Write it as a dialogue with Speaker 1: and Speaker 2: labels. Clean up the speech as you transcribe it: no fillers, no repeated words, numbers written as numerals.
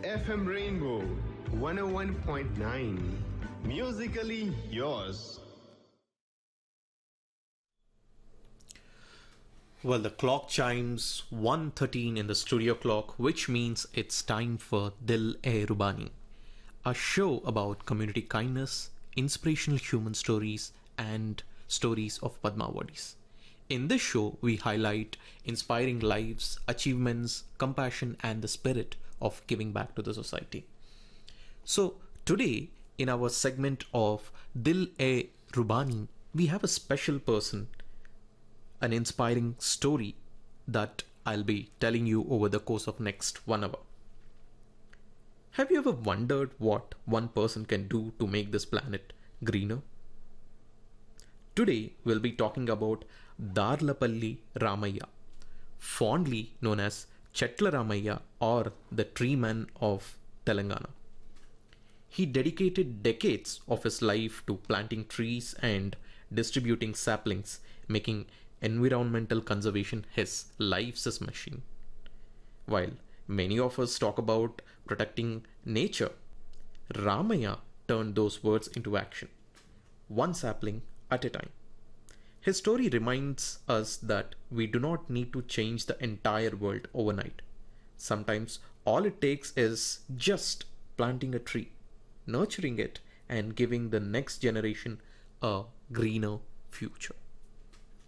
Speaker 1: FM Rainbow 101.9. Musically yours.
Speaker 2: Well, the clock chimes 1:13 in the studio clock, which means it's time for Dil-e-Rubani, a show about community kindness, inspirational human stories, and stories of Padmawadis. In this show, we highlight inspiring lives, achievements, compassion, and the spirit of giving back to the society. So, today, in our segment of Dil-e-Rubani, we have a special person, an inspiring story that I'll be telling you over the course of next 1 hour. Have you ever wondered what one person can do to make this planet greener? Today we'll be talking about Darlapalli Ramaya, fondly known as Chetla Ramaya or the Tree Man of Telangana. He dedicated decades of his life to planting trees and distributing saplings, making environmental conservation his life's mission. While many of us talk about protecting nature, Ramaya turned those words into action, one sapling at a time. His story reminds us that we do not need to change the entire world overnight. Sometimes all it takes is just planting a tree, nurturing it, and giving the next generation a greener future.